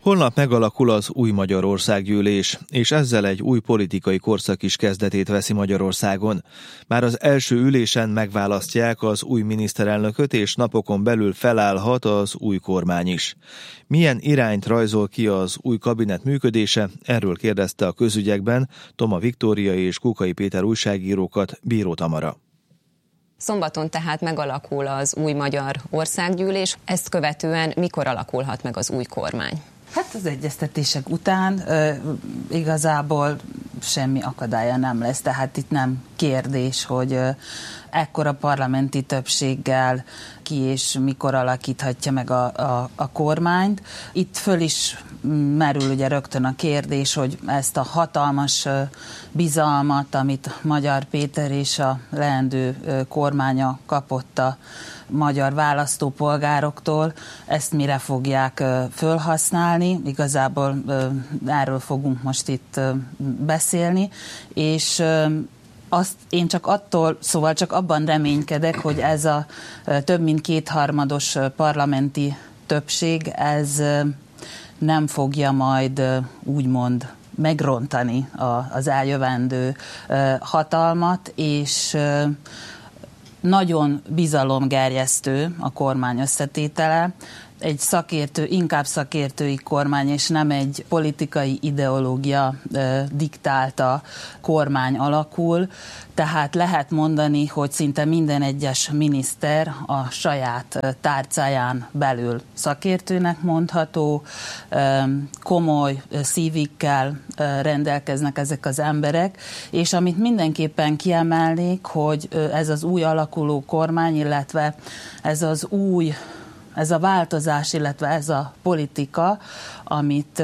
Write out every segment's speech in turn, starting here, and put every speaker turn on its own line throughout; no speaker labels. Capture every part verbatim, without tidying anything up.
Holnap megalakul az új Magyarországgyűlés, és ezzel egy új politikai korszak is kezdetét veszi Magyarországon. Már az első ülésen megválasztják az új miniszterelnököt, és napokon belül felállhat az új kormány is. Milyen irányt rajzol ki az új kabinet működése? Erről kérdezte a Közügyekben Toma Viktória és Kukai Péter újságírókat Bíró Tamara.
Szombaton tehát megalakul az új Magyar Országgyűlés, ezt követően mikor alakulhat meg az új kormány?
Hát az egyeztetések után ö, igazából semmi akadálya nem lesz, tehát itt nem kérdés, hogy ö, ekkora parlamenti többséggel ki és mikor alakíthatja meg a, a, a kormányt. Itt föl is merül ugye rögtön a kérdés, hogy ezt a hatalmas ö, bizalmat, amit Magyar Péter és a leendő ö, kormánya kapott a magyar választópolgároktól, ezt mire fogják ö, fölhasználni. Igazából ö, erről fogunk most itt ö, beszélni, és ö, azt én csak attól, szóval csak abban reménykedek, hogy ez a ö, több mint kétharmados ö, parlamenti többség, ez ö, nem fogja majd ö, úgymond megrontani a, az eljövendő ö, hatalmat, és ö, nagyon bizalomgerjesztő a kormány összetétele. Egy szakértő, inkább szakértői kormány, és nem egy politikai ideológia ö, diktálta kormány alakul. Tehát lehet mondani, hogy szinte minden egyes miniszter a saját tárcáján belül szakértőnek mondható, ö, komoly szívikkel ö, rendelkeznek ezek az emberek, és amit mindenképpen kiemelnék, hogy ö, ez az új alakuló kormány, illetve ez az új Ez a változás, illetve ez a politika, amit,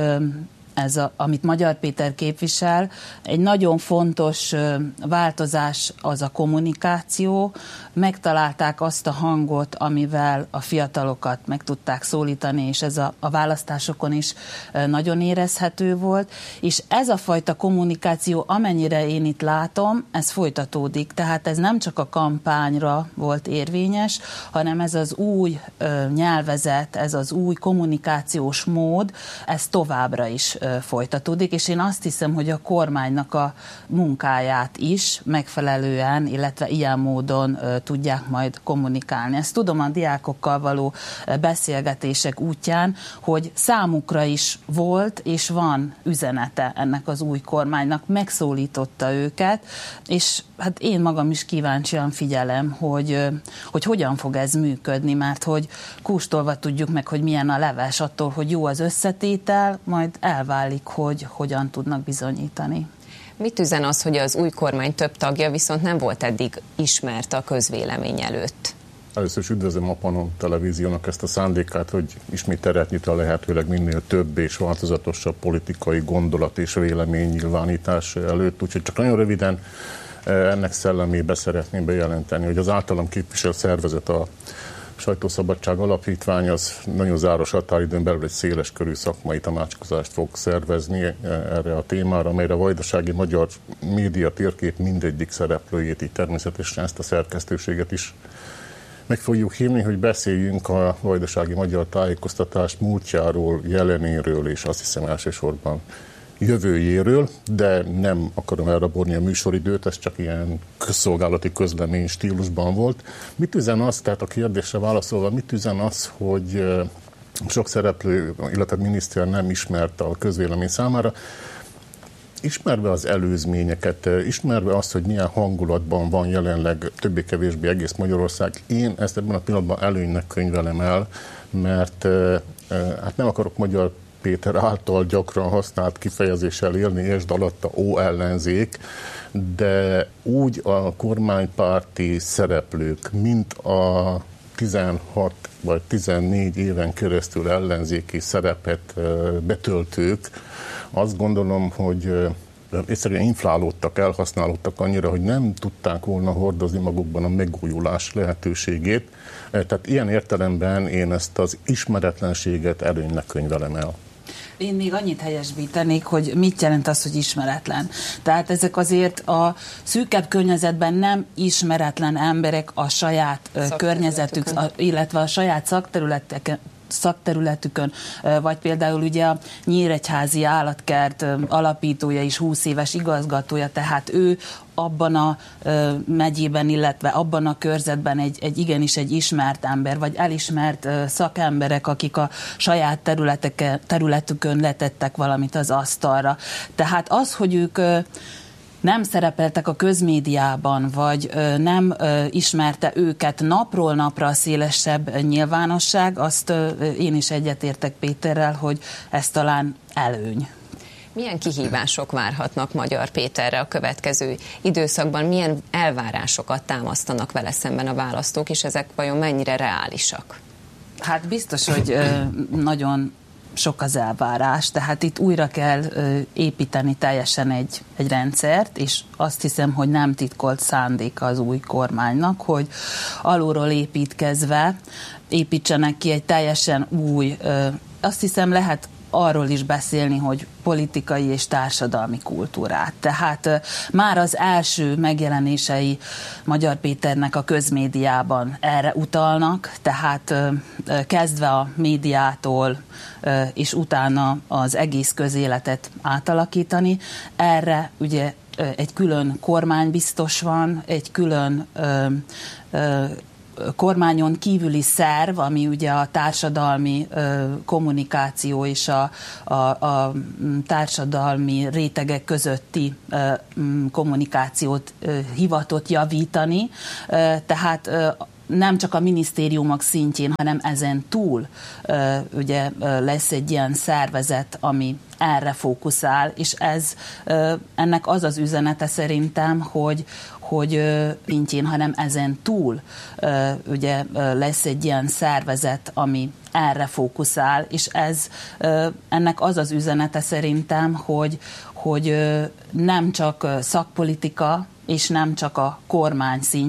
ez a, amit Magyar Péter képvisel, egy nagyon fontos változás az a kommunikáció. Megtalálták azt a hangot, amivel a fiatalokat meg tudták szólítani, és ez a, a választásokon is nagyon érezhető volt. És ez a fajta kommunikáció, amennyire én itt látom, ez folytatódik. Tehát ez nem csak a kampányra volt érvényes, hanem ez az új ö, nyelvezet, ez az új kommunikációs mód, ez továbbra is ö, folytatódik, és én azt hiszem, hogy a kormánynak a munkáját is megfelelően, illetve ilyen módon ö, tudják majd kommunikálni. Ezt tudom a diákokkal való beszélgetések útján, hogy számukra is volt és van üzenete ennek az új kormánynak, megszólította őket, és hát én magam is kíváncsian figyelem, hogy, hogy hogyan fog ez működni, mert hogy kóstolva tudjuk meg, hogy milyen a leves, attól, hogy jó az összetétel, majd elválik, hogy hogyan tudnak bizonyítani.
Mit üzen az, hogy az új kormány több tagja viszont nem volt eddig ismert a közvélemény előtt?
Először is üdvözlöm a Panon televíziónak ezt a szándékát, hogy ismét teret nyit a lehetőleg minél több és változatosabb politikai gondolat és véleménynyilvánítás előtt. Úgyhogy csak nagyon röviden ennek szellemébe szeretném bejelenteni, hogy az általam képviselt szervezet, a Sajtószabadság Alapítvány, az nagyon záros határidőn belül egy széles körű szakmai tanácskozást fog szervezni erre a témára, amelyre a vajdasági magyar média térkép mindegyik szereplőjét, így természetesen ezt a szerkesztőséget is meg fogjuk hívni, hogy beszéljünk a vajdasági magyar tájékoztatás múltjáról, jelenéről, és azt hiszem elsősorban jövőjéről, de nem akarom elrabolni a műsoridőt, ez csak ilyen közszolgálati közlemény stílusban volt. Mit üzen az, tehát a kérdésre válaszolva, mit üzen az, hogy sok szereplő, illetve miniszter nem ismerte a közvélemény számára? Ismerve az előzményeket, ismerve azt, hogy milyen hangulatban van jelenleg többé-kevésbé egész Magyarország, én ezt ebben a pillanatban előnynek könyvelem el, mert hát nem akarok Magyar Péter által gyakran használt kifejezéssel élni, és alatta ó ellenzék, de úgy a kormánypárti szereplők, mint a tizenhat vagy tizennégy éven keresztül ellenzéki szerepet betöltők, azt gondolom, hogy egyszerűen inflálódtak, elhasználódtak annyira, hogy nem tudták volna hordozni magukban a megújulás lehetőségét. Tehát ilyen értelemben én ezt az ismeretlenséget előnynek könyvelem el.
Én még annyit helyesbítenék, hogy mit jelent az, hogy ismeretlen. Tehát ezek azért a szűkebb környezetben nem ismeretlen emberek a saját környezetük, illetve a saját szakterületeken, szakterületükön, vagy például ugye a Nyíregyházi Állatkert alapítója is húsz éves igazgatója, tehát ő abban a ö, megyében, illetve abban a körzetben egy, egy igenis egy ismert ember, vagy elismert ö, szakemberek, akik a saját területükön letettek valamit az asztalra. Tehát az, hogy ők ö, nem szerepeltek a közmédiában, vagy ö, nem ö, ismerte őket napról napra a szélesebb nyilvánosság, azt ö, én is egyetértek Péterrel, hogy ez talán előny.
Milyen kihívások várhatnak Magyar Péterre a következő időszakban? Milyen elvárásokat támasztanak vele szemben a választók, és ezek vajon mennyire reálisak?
Hát biztos, hogy ö, nagyon sok az elvárás, tehát itt újra kell ö, építeni teljesen egy, egy rendszert, és azt hiszem, hogy nem titkolt szándéka az új kormánynak, hogy alulról építkezve építsenek ki egy teljesen új, ö, azt hiszem lehet arról is beszélni, hogy politikai és társadalmi kultúrát. Tehát uh, már az első megjelenései Magyar Péternek a közmédiában erre utalnak, tehát uh, uh, kezdve a médiától uh, és utána az egész közéletet átalakítani. Erre ugye uh, egy külön kormánybiztos van, egy külön uh, uh, kormányon kívüli szerv, ami ugye a társadalmi ö, kommunikáció és a, a, a társadalmi rétegek közötti ö, kommunikációt ö, hivatott javítani. Ö, tehát ö, nem csak a minisztériumok szintjén, hanem ezen túl ö, ugye ö, lesz egy ilyen szervezet, ami erre fókuszál, és ez ö, ennek az az üzenete szerintem, hogy hogy szintjén, hanem ezen túl ugye lesz egy ilyen szervezet, ami erre fókuszál, és ez ennek az az üzenete szerintem, hogy, hogy nem csak szakpolitika, és nem csak a kormány szintjén,